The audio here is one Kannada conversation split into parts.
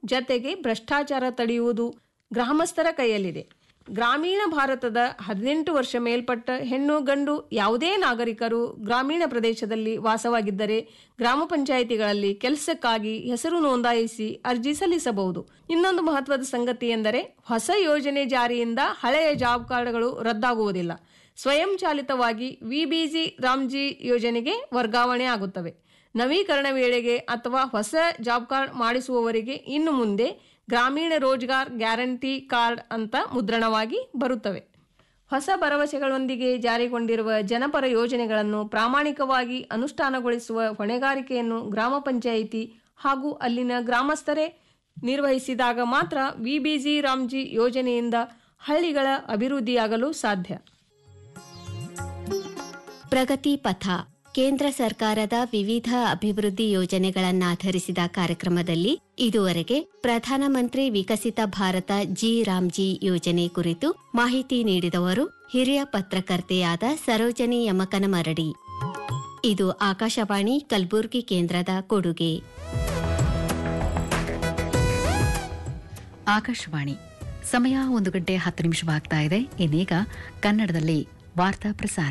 ಜತೆಗೆ ಭ್ರಷ್ಟಾಚಾರ ತಡೆಯುವುದು ಗ್ರಾಮಸ್ಥರ ಕೈಯಲ್ಲಿದೆ. ಗ್ರಾಮೀಣ ಭಾರತದ 18 ವರ್ಷ ಮೇಲ್ಪಟ್ಟ ಹೆಣ್ಣು ಗಂಡು ಯಾವುದೇ ನಾಗರಿಕರು ಗ್ರಾಮೀಣ ಪ್ರದೇಶದಲ್ಲಿ ವಾಸವಾಗಿದ್ದರೆ ಗ್ರಾಮ ಪಂಚಾಯಿತಿಗಳಲ್ಲಿ ಕೆಲಸಕ್ಕಾಗಿ ಹೆಸರು ನೋಂದಾಯಿಸಿ ಅರ್ಜಿ ಸಲ್ಲಿಸಬಹುದು. ಇನ್ನೊಂದು ಮಹತ್ವದ ಸಂಗತಿ ಎಂದರೆ ಹೊಸ ಯೋಜನೆ ಜಾರಿಯಿಂದ ಹಳೆಯ ಜಾಬ್ ಕಾರ್ಡ್ಗಳು ರದ್ದಾಗುವುದಿಲ್ಲ. ಸ್ವಯಂ ಚಾಲಿತವಾಗಿ ವಿಬಿಜಿ ರಾಮ್ಜಿ ಯೋಜನೆಗೆ ವರ್ಗಾವಣೆ ಆಗುತ್ತವೆ. ನವೀಕರಣ ವೇಳೆಗೆ ಅಥವಾ ಹೊಸ ಜಾಬ್ ಕಾರ್ಡ್ ಮಾಡಿಸುವವರಿಗೆ ಇನ್ನು ಮುಂದೆ ಗ್ರಾಮೀಣ ರೋಜ್ಗಾರ್ ಗ್ಯಾರಂಟಿ ಕಾರ್ಡ್ ಅಂತ ಮುದ್ರಣವಾಗಿ ಬರುತ್ತವೆ. ಹೊಸ ಭರವಸೆಗಳೊಂದಿಗೆ ಜಾರಿಗೊಂಡಿರುವ ಜನಪರ ಯೋಜನೆಗಳನ್ನು ಪ್ರಾಮಾಣಿಕವಾಗಿ ಅನುಷ್ಠಾನಗೊಳಿಸುವ ಹೊಣೆಗಾರಿಕೆಯನ್ನು ಗ್ರಾಮ ಪಂಚಾಯಿತಿ ಹಾಗೂ ಅಲ್ಲಿನ ಗ್ರಾಮಸ್ಥರೇ ನಿರ್ವಹಿಸಿದಾಗ ಮಾತ್ರ ವಿಬಿಜಿ ರಾಮ್ಜಿ ಯೋಜನೆಯಿಂದ ಹಳ್ಳಿಗಳ ಅಭಿವೃದ್ಧಿಯಾಗಲು ಸಾಧ್ಯ. ಪ್ರಗತಿ ಪಥ ಕೇಂದ್ರ ಸರ್ಕಾರದ ವಿವಿಧ ಅಭಿವೃದ್ಧಿ ಯೋಜನೆಗಳನ್ನಾಧರಿಸಿದ ಕಾರ್ಯಕ್ರಮದಲ್ಲಿ ಇದುವರೆಗೆ ಪ್ರಧಾನಮಂತ್ರಿ ವಿಕಸಿತ ಭಾರತ ಜಿ ರಾಮ್ಜಿ ಯೋಜನೆ ಕುರಿತು ಮಾಹಿತಿ ನೀಡಿದವರು ಹಿರಿಯ ಪತ್ರಕರ್ತೆಯಾದ ಸರೋಜನಿ ಯಮಕನಮರಡಿ. ಇದು ಆಕಾಶವಾಣಿ ಕಲಬುರಗಿ ಕೇಂದ್ರದ ಕೊಡುಗೆ. ಆಕಾಶವಾಣಿ ಸಮಯ 1:10 ಇನ್ನೀಗ ಕನ್ನಡದಲ್ಲಿ ವಾರ್ತಾ ಪ್ರಸಾರ.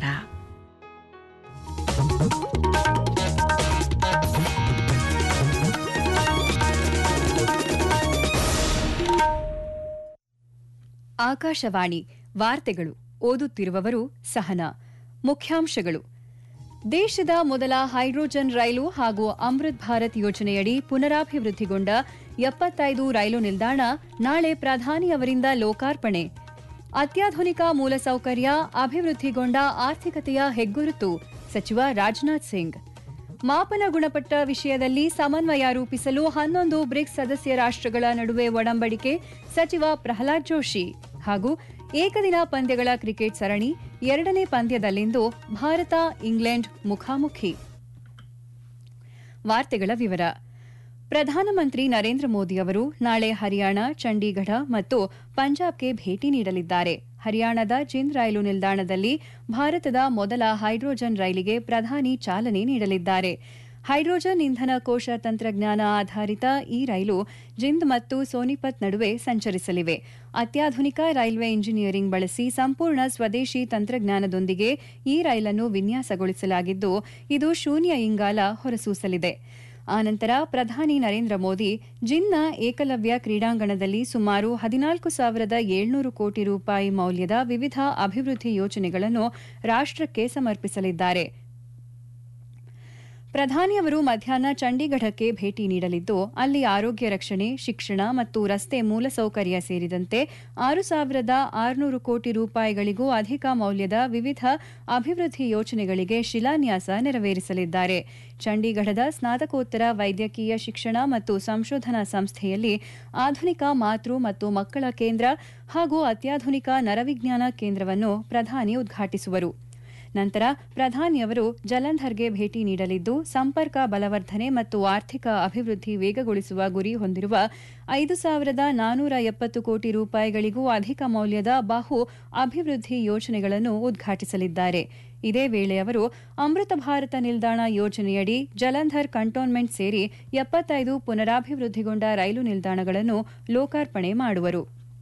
ಆಕಾಶವಾಣಿ ವಾರ್ತೆಗಳು ಓದುತ್ತಿರುವವರು ಸಹನಾ. ಮುಖ್ಯಾಂಶಗಳು: ದೇಶದ ಮೊದಲ ಹೈಡ್ರೋಜನ್ ರೈಲು ಹಾಗೂ ಅಮೃತ್ ಭಾರತ್ ಯೋಜನೆಯಡಿ ಪುನರಾಭಿವೃದ್ಧಿಗೊಂಡ 75 ರೈಲು ನಿಲ್ದಾಣ ನಾಳೆ ಪ್ರಧಾನಿ ಅವರಿಂದ ಲೋಕಾರ್ಪಣೆ. ಅತ್ಯಾಧುನಿಕ ಮೂಲಸೌಕರ್ಯ, ಅಭಿವೃದ್ಧಿಗೊಂಡ ಆರ್ಥಿಕತೆಯ ಹೆಗ್ಗುರುತು ಸಚಿವ ರಾಜನಾಥ್ ಸಿಂಗ್. ಮಾಪನ ಗುಣಪಟ್ಟ ವಿಷಯದಲ್ಲಿ ಸಮನ್ವಯ ರೂಪಿಸಲು 11 ಬ್ರಿಕ್ಸ್ ಸದಸ್ಯ ರಾಷ್ಟ್ರಗಳ ನಡುವೆ ಒಡಂಬಡಿಕೆ ಸಚಿವ ಪ್ರಹ್ಲಾದ್ ಜೋಶಿ. ಹಾಗೂ ಏಕದಿನ ಪಂದ್ಯಗಳ ಕ್ರಿಕೆಟ್ ಸರಣಿ 2ನೇ ಪಂದ್ಯದಲ್ಲಿಂದು ಭಾರತ ಇಂಗ್ಲೆಂಡ್ ಮುಖಾಮುಖಿ. ವಾರ್ತೆಗಳ ವಿವರ. ಪ್ರಧಾನಮಂತ್ರಿ ನರೇಂದ್ರ ಮೋದಿ ಅವರು ನಾಳೆ ಹರಿಯಾಣ, ಚಂಡೀಗಢ ಮತ್ತು ಪಂಜಾಬ್ಗೆ ಭೇಟಿ ನೀಡಲಿದ್ದಾರೆ. ಹರಿಯಾಣದ ಜಿಂದ್ ರೈಲು ನಿಲ್ದಾಣದಲ್ಲಿ ಭಾರತದ ಮೊದಲ ಹೈಡ್ರೋಜನ್ ರೈಲಿಗೆ ಪ್ರಧಾನಿ ಚಾಲನೆ ನೀಡಲಿದ್ದಾರೆ. ಹೈಡ್ರೋಜನ್ ಇಂಧನ ಕೋಶ ತಂತ್ರಜ್ಞಾನ ಆಧಾರಿತ ಈ ರೈಲು ಜಿಂದ್ ಮತ್ತು ಸೋನಿಪತ್ ನಡುವೆ ಸಂಚರಿಸಲಿವೆ. ಅತ್ಯಾಧುನಿಕ ರೈಲ್ವೆ ಇಂಜಿನಿಯರಿಂಗ್ ಬಳಸಿ ಸಂಪೂರ್ಣ ಸ್ವದೇಶಿ ತಂತ್ರಜ್ಞಾನದೊಂದಿಗೆ ಈ ರೈಲನ್ನು ವಿನ್ಯಾಸಗೊಳಿಸಲಾಗಿದ್ದು, ಇದು ಶೂನ್ಯ ಇಂಗಾಲ ಹೊರಸೂಸಲಿದೆ. ಆನಂತರ ಪ್ರಧಾನಿ ನರೇಂದ್ರ ಮೋದಿ ಜಿನ್ನ ಏಕಲವ್ಯ ಕ್ರೀಡಾಂಗಣದಲ್ಲಿ ಸುಮಾರು 14,700 ಕೋಟಿ ರೂಪಾಯಿ ಮೌಲ್ಯದ ವಿವಿಧ ಅಭಿವೃದ್ಧಿ ಯೋಜನೆಗಳನ್ನು ರಾಷ್ಟ್ರಕ್ಕೆ ಸಮರ್ಪಿಸಲಿದ್ದಾರೆ. ಪ್ರಧಾನಿಯವರು ಮಧ್ಯಾಹ್ನ ಚಂಡೀಗಢಕ್ಕೆ ಭೇಟಿ ನೀಡಲಿದ್ದು, ಅಲ್ಲಿ ಆರೋಗ್ಯ ರಕ್ಷಣೆ, ಶಿಕ್ಷಣ ಮತ್ತು ರಸ್ತೆ ಮೂಲಸೌಕರ್ಯ ಸೇರಿದಂತೆ 6,600 ಕೋಟಿ ರೂಪಾಯಿಗಳಿಗೂ ಅಧಿಕ ಮೌಲ್ಯದ ವಿವಿಧ ಅಭಿವೃದ್ಧಿ ಯೋಜನೆಗಳಿಗೆ ಶಿಲಾನ್ಯಾಸ ನೆರವೇರಿಸಲಿದ್ದಾರೆ. ಚಂಡೀಗಢದ ಸ್ನಾತಕೋತ್ತರ ವೈದ್ಯಕೀಯ ಶಿಕ್ಷಣ ಮತ್ತು ಸಂಶೋಧನಾ ಸಂಸ್ಥೆಯಲ್ಲಿ ಆಧುನಿಕ ಮಾತೃ ಮತ್ತು ಮಕ್ಕಳ ಕೇಂದ್ರ ಹಾಗೂ ಅತ್ಯಾಧುನಿಕ ನರವಿಜ್ಞಾನ ಕೇಂದ್ರವನ್ನು ಪ್ರಧಾನಿ ಉದ್ಘಾಟಿಸುವರು. ನಂತರ ಪ್ರಧಾನಿಯವರು ಜಲಂಧರ್ಗೆ ಭೇಟಿ ನೀಡಲಿದ್ದು, ಸಂಪರ್ಕ ಬಲವರ್ಧನೆ ಮತ್ತು ಆರ್ಥಿಕ ಅಭಿವೃದ್ಧಿ ವೇಗಗೊಳಿಸುವ ಗುರಿ ಹೊಂದಿರುವ 5,470 ಕೋಟಿ ರೂಪಾಯಿಗಳಿಗೂ ಅಧಿಕ ಮೌಲ್ಯದ ಬಹು ಅಭಿವೃದ್ಧಿ ಯೋಜನೆಗಳನ್ನು ಉದ್ಘಾಟಿಸಲಿದ್ದಾರೆ. ಇದೇ ವೇಳೆ ಅವರು ಅಮೃತ ಭಾರತ ನಿಲ್ದಾಣ ಯೋಜನೆಯಡಿ ಜಲಂಧರ್ ಕಂಟೋನ್ಮೆಂಟ್ ಸೇರಿ 75 ಪುನರಾಭಿವೃದ್ಧಿಗೊಂಡ ರೈಲು ನಿಲ್ದಾಣಗಳನ್ನು ಲೋಕಾರ್ಪಣೆ ಮಾಡುವರು.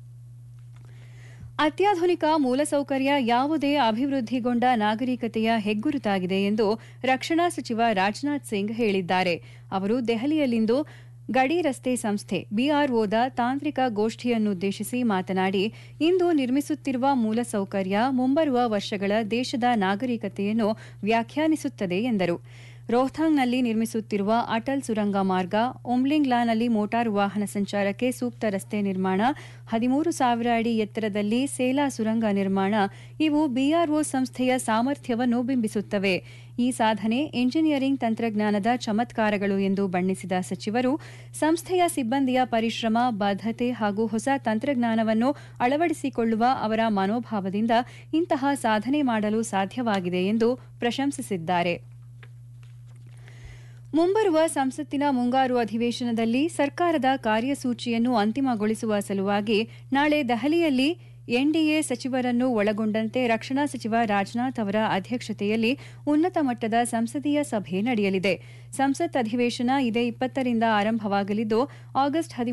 ಅತ್ಯಾಧುನಿಕ ಮೂಲಸೌಕರ್ಯ ಯಾವುದೇ ಅಭಿವೃದ್ಧಿಗೊಂಡ ನಾಗರಿಕತೆಯ ಹೆಗ್ಗುರುತಾಗಿದೆ ಎಂದು ರಕ್ಷಣಾ ಸಚಿವ ರಾಜನಾಥ್ ಸಿಂಗ್ ಹೇಳಿದ್ದಾರೆ. ಅವರು ದೆಹಲಿಯಲ್ಲಿಂದು ಗಡಿ ರಸ್ತೆ ಸಂಸ್ಥೆ ಬಿಆರ್ಒದ ತಾಂತ್ರಿಕ ಗೋಷ್ಠಿಯನ್ನುದ್ದೇಶಿಸಿ ಮಾತನಾಡಿ, ಇಂದು ನಿರ್ಮಿಸುತ್ತಿರುವ ಮೂಲಸೌಕರ್ಯ ಮುಂಬರುವ ವರ್ಷಗಳ ದೇಶದ ನಾಗರಿಕತೆಯನ್ನು ವ್ಯಾಖ್ಯಾನಿಸುತ್ತದೆ ಎಂದರು. ರೋಹ್ತಾಂಗ್ನಲ್ಲಿ ನಿರ್ಮಿಸುತ್ತಿರುವ ಅಟಲ್ ಸುರಂಗ ಮಾರ್ಗ, ಉಮ್ಲಿಂಗ್ಲಾನಲ್ಲಿ ಮೋಟಾರು ವಾಹನ ಸಂಚಾರಕ್ಕೆ ಸೂಕ್ತ ರಸ್ತೆ ನಿರ್ಮಾಣ, 13,000 ಅಡಿ ಎತ್ತರದಲ್ಲಿ ಸೇಲಾ ಸುರಂಗ ನಿರ್ಮಾಣ ಇವು ಬಿಆರ್ಒ ಸಂಸ್ಥೆಯ ಸಾಮರ್ಥ್ಯವನ್ನು ಬಿಂಬಿಸುತ್ತವೆ. ಈ ಸಾಧನೆ ಎಂಜಿನಿಯರಿಂಗ್ ತಂತ್ರಜ್ಞಾನದ ಚಮತ್ಕಾರಗಳು ಎಂದು ಬಣ್ಣಿಸಿದ ಸಚಿವರು, ಸಂಸ್ಥೆಯ ಸಿಬ್ಬಂದಿಯ ಪರಿಶ್ರಮ, ಬದ್ಧತೆ ಹಾಗೂ ಹೊಸ ತಂತ್ರಜ್ಞಾನವನ್ನು ಅಳವಡಿಸಿಕೊಳ್ಳುವ ಅವರ ಮನೋಭಾವದಿಂದ ಇಂತಹ ಸಾಧನೆ ಮಾಡಲು ಸಾಧ್ಯವಾಗಿದೆ ಎಂದು ಪ್ರಶಂಸಿಸಿದ್ದಾರೆ. ಮುಂಬರುವ ಸಂಸತ್ತಿನ ಮುಂಗಾರು ಅಧಿವೇಶನದಲ್ಲಿ ಸರ್ಕಾರದ ಕಾರ್ಯಸೂಚಿಯನ್ನು ಅಂತಿಮಗೊಳಿಸುವ ಸಲುವಾಗಿ ನಾಳೆ ದೆಹಲಿಯಲ್ಲಿ ಎನ್ಡಿಎ ಸಚಿವರನ್ನು ಒಳಗೊಂಡಂತೆ ರಕ್ಷಣಾ ಸಚಿವ ರಾಜನಾಥ್ ಅವರ ಅಧ್ಯಕ್ಷತೆಯಲ್ಲಿ ಉನ್ನತ ಮಟ್ಟದ ಸಂಸದೀಯ ಸಭೆ ನಡೆಯಲಿದೆ. ಸಂಸತ್ ಅಧಿವೇಶನ ಇದೇ 20ರಿಂದ ಆರಂಭವಾಗಲಿದ್ದು ಆಗಸ್ಟ್